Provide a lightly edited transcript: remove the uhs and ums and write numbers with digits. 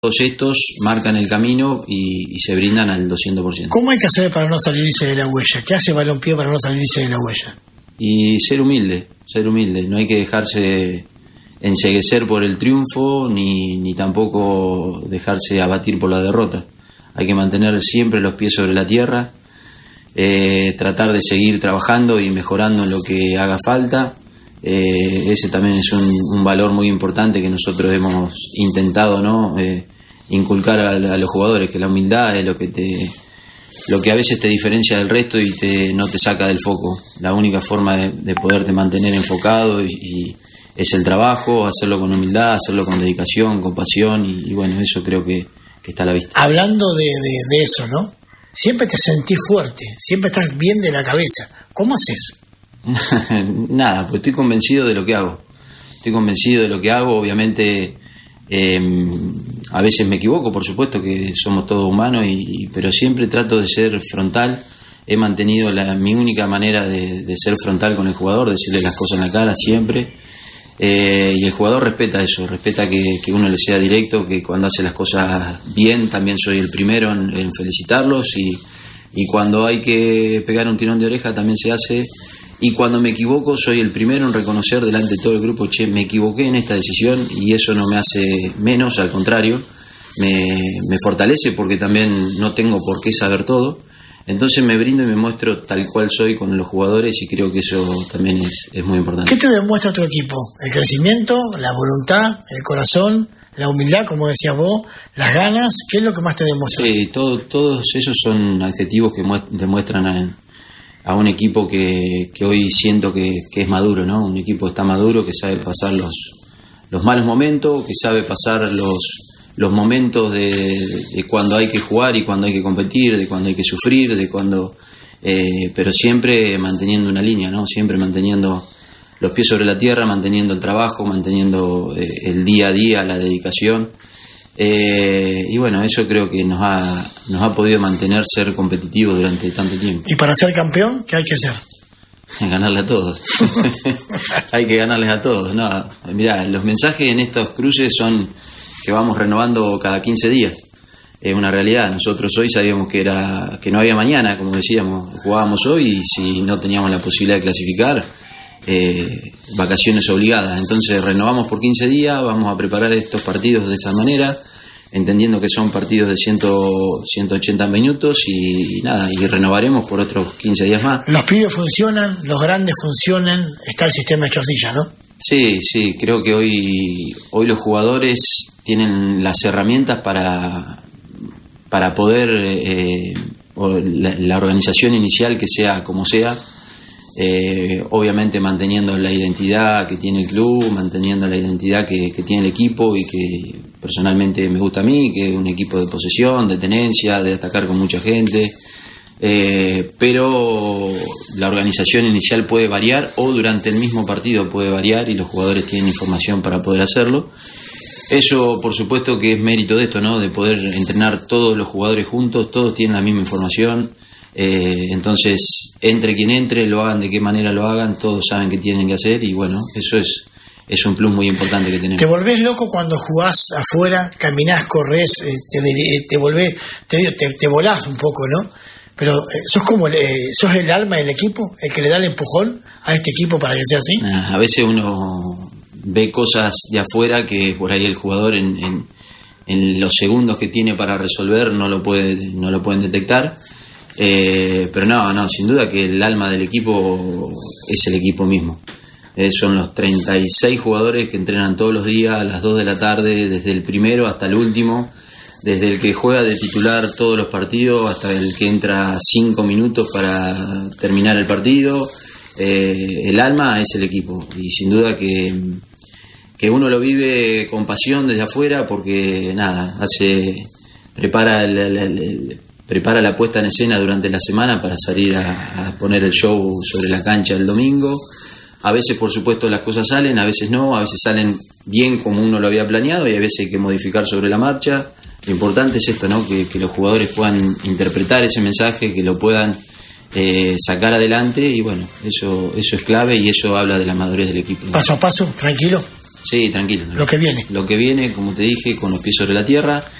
Todos estos marcan el camino y se brindan al 200%. ¿Cómo hay que hacer para no salirse de la huella? ¿Qué hace Balompié para no salirse de la huella? Y ser humilde. No hay que dejarse enceguecer por el triunfo ni tampoco dejarse abatir por la derrota. Hay que mantener siempre los pies sobre la tierra, tratar de seguir trabajando y mejorando en lo que haga falta. Ese también es un valor muy importante que nosotros hemos intentado, ¿no? Inculcar a los jugadores, que la humildad es lo que a veces te diferencia del resto y no te saca del foco. La única forma de poderte mantener enfocado y es el trabajo, hacerlo con humildad, hacerlo con dedicación, con pasión y bueno, eso creo que está a la vista. Hablando de eso, ¿no? Siempre te sentís fuerte, siempre estás bien de la cabeza. ¿Cómo haces? Nada, pues estoy convencido de lo que hago. Obviamente a veces me equivoco, por supuesto que somos todos humanos, pero siempre trato de ser frontal. He mantenido mi única manera de ser frontal con el jugador, decirle las cosas en la cara siempre. Y el jugador respeta eso, respeta que uno le sea directo, que cuando hace las cosas bien también soy el primero en felicitarlos y cuando hay que pegar un tirón de oreja también se hace. Y cuando me equivoco soy el primero en reconocer delante de todo el grupo, me equivoqué en esta decisión, y eso no me hace menos, al contrario, me fortalece porque también no tengo por qué saber todo. Entonces me brindo y me muestro tal cual soy con los jugadores y creo que eso también es muy importante. ¿Qué te demuestra tu equipo? ¿El crecimiento, la voluntad, el corazón, la humildad, como decías vos, las ganas? ¿Qué es lo que más te demuestra? Sí, todos esos son adjetivos que demuestran a un equipo que hoy siento que es maduro, ¿no? Un equipo que está maduro, que sabe pasar los malos momentos, que sabe pasar los momentos de cuando hay que jugar y cuando hay que competir, de cuando hay que sufrir, pero siempre manteniendo una línea, ¿no? Siempre manteniendo los pies sobre la tierra, manteniendo el trabajo, manteniendo el día a día, la dedicación. Y bueno, eso creo que nos ha podido mantener ser competitivos durante tanto tiempo. ¿Y para ser campeón, qué hay que hacer? Ganarle a todos. Hay que ganarles a todos. No, mirá, los mensajes en estos cruces son que vamos renovando cada 15 días. Es una realidad. Nosotros hoy sabíamos que no había mañana, como decíamos. Jugábamos hoy y si no teníamos la posibilidad de clasificar, vacaciones obligadas. Entonces renovamos por 15 días, vamos a preparar estos partidos de esa manera, entendiendo que son partidos de 180 minutos y renovaremos por otros 15 días más. Los pibes funcionan, los grandes funcionan, está el sistema de Chorcilla, ¿no? Sí, creo que hoy los jugadores tienen las herramientas para poder, la organización inicial que sea como sea, obviamente manteniendo la identidad que tiene el club, manteniendo la identidad que tiene el equipo y que personalmente me gusta a mí, que es un equipo de posesión, de tenencia, de atacar con mucha gente, pero la organización inicial puede variar o durante el mismo partido puede variar y los jugadores tienen información para poder hacerlo. Eso por supuesto que es mérito de esto, ¿no? De poder entrenar todos los jugadores juntos, todos tienen la misma información. Entonces entre quien entre, lo hagan de qué manera lo hagan, todos saben qué tienen que hacer y bueno, eso es un plus muy importante que tenemos. ¿Te volvés loco cuando jugás afuera, caminás, corres, te volás un poco, ¿no? Pero sos el alma del equipo, el que le da el empujón a este equipo para que sea así? A veces uno ve cosas de afuera que por ahí el jugador en los segundos que tiene para resolver no lo pueden detectar. Pero no, sin duda que el alma del equipo es el equipo mismo. Son los 36 jugadores que entrenan todos los días a las 2 de la tarde, desde el primero hasta el último, desde el que juega de titular todos los partidos hasta el que entra 5 minutos para terminar el partido. El alma es el equipo y sin duda que uno lo vive con pasión desde afuera porque prepara la puesta en escena durante la semana para salir a poner el show sobre la cancha el domingo. A veces, por supuesto, las cosas salen, a veces no, a veces salen bien como uno lo había planeado y a veces hay que modificar sobre la marcha. Lo importante es esto, ¿no? Que los jugadores puedan interpretar ese mensaje, que lo puedan sacar adelante y bueno, eso es clave y eso habla de la madurez del equipo. Paso a paso, tranquilo. Sí, tranquilo. Lo que viene. Lo que viene, como te dije, con los pies sobre la tierra.